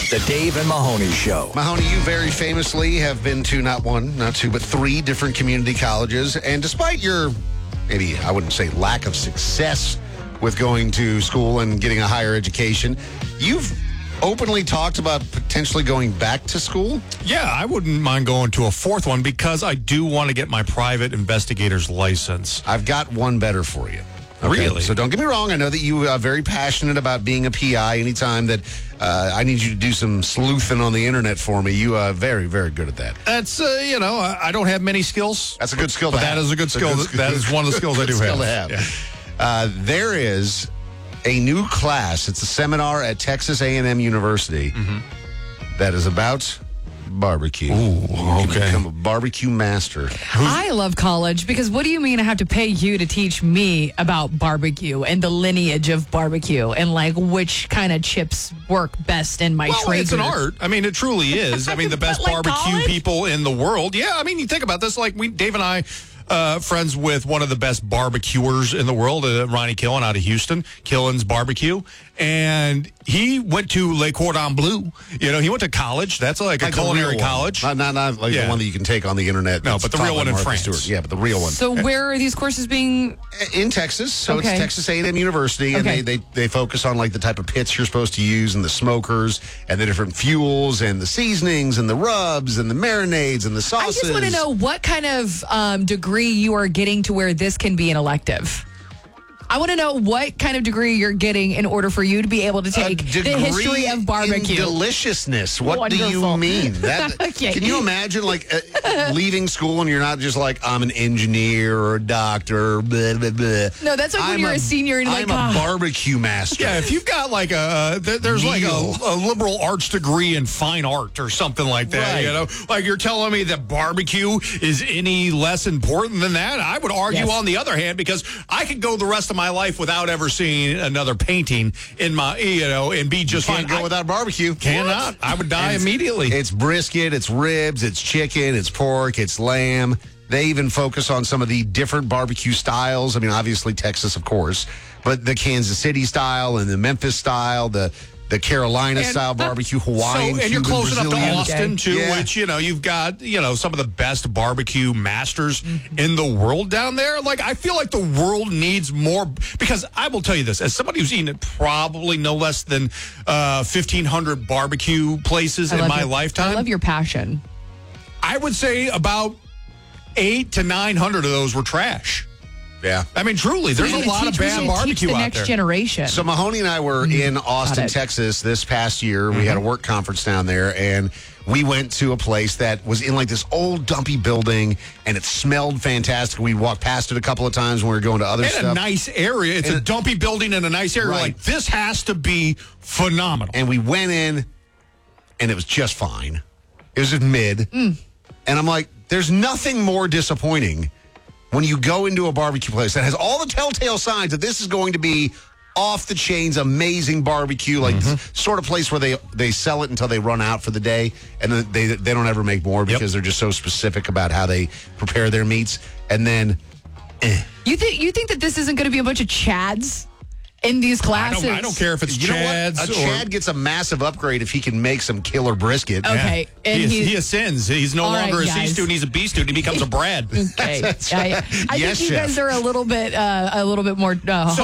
The Dave and Mahoney Show. Mahoney, you very famously have been to not one, not two, but three different community colleges. And despite your, maybe I wouldn't say lack of success with going to school and getting a higher education, you've openly talked about potentially going back to school? Yeah, I wouldn't mind going to a fourth one because I do want to get my private investigator's license. I've got one better for you. Okay? Really? So don't get me wrong. I know that you are very passionate about being a PI. Anytime that I need you to do some sleuthing on the internet for me, you are very, very good at that. That's, I don't have many skills. That's a good skill to But have. that is a good skill. That is one of the skills I do skill have. to have. There is a new class. It's a seminar at Texas A&M University that is about barbecue. Ooh, You can okay. become a barbecue master. I love college because what do you mean I have to pay you to teach me about barbecue and the lineage of barbecue and like which kind of chips work best in my Well, trade it's an group? art. I mean, it truly is. I mean, the best But, like, barbecue college? people in the world. Yeah, I mean, you think about this. Like, Dave and I, friends with one of the best barbecuers in the world, Ronnie Killen out of Houston, Killen's Barbecue. And he went to Le Cordon Bleu. You know, he went to college. That's like a the culinary real one. college. Not like Yeah. the one that you can take on the internet. No, that's but the taught real by one in Martha France. Stewart. Yeah, but the real one. So where are these courses being? In Texas, so Okay. it's Texas A&M University, and Okay. they focus on like the type of pits you're supposed to use, and the smokers, and the different fuels, and the seasonings, and the rubs, and the marinades, and the I sauces. just want to know what kind of degree you are getting to where this can be an elective. I want to know what kind of degree you're getting in order for you to be able to take the history of barbecue. In deliciousness. What do you Wonderful. mean? Okay. Can you imagine like leaving school and you're not just like I'm an engineer or a doctor? Blah, blah, blah. No, that's like when you're a senior and you're I'm like, a barbecue master. Yeah, if you've got like there's like Meal. a liberal arts degree in fine art or something like that, Right. you know, like you're telling me that barbecue is any less important than that? I would argue Yes. on the other hand, because I could go the rest of my life without ever seeing another painting in my, and be just Can't fine. go without barbecue. Cannot. I would die immediately. It's brisket, it's ribs, it's chicken, it's pork, it's lamb. They even focus on some of the different barbecue styles. I mean, obviously Texas, of course, but the Kansas City style and the Memphis style, the Carolina style barbecue, Hawaiian, and you're Cuban, close enough to Brazilian. Austin too, Yeah. which you've got some of the best barbecue masters in the world down there. Like I feel like the world needs more, because I will tell you this, as somebody who's eaten at probably no less than 1,500 barbecue places in my lifetime, I love your passion. I would say about 800 to 900 of those were trash. Yeah. I mean, truly, there's a lot of bad teach barbecue the out next there. generation. So Mahoney and I were in Austin, it. Texas this past year. We had a work conference down there, and we went to a place that was in like this old dumpy building, and it smelled fantastic. We walked past it a couple of times when we were going to other In stuff. a nice area. It's a dumpy building in a nice area. Right. Like, this has to be phenomenal. And we went in, and it was just fine. It was just mid. And I'm like, there's nothing more disappointing when you go into a barbecue place that has all the telltale signs that this is going to be off the chains, amazing barbecue, like this sort of place where they sell it until they run out for the day, and then they don't ever make more because they're just so specific about how they prepare their meats. And then, You think that this isn't going to be a bunch of Chads in these classes? I don't care if it's you know Chad's what? A or... Chad gets a massive upgrade if he can make some killer brisket. Okay, and he ascends. He's no All longer right, a C guys. student. He's a B student. He becomes a Brad. Okay, I Yes, think you chef. guys are a little bit more.